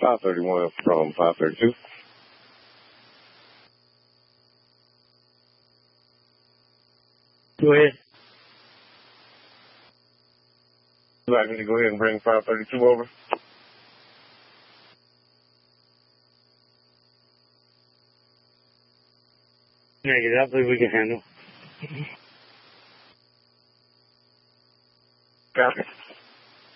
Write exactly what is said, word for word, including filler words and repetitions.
five thirty-one from five thirty-two. Go ahead. Would you like me to go ahead and bring five thirty-two over? Negative. I believe we can handle. Copy.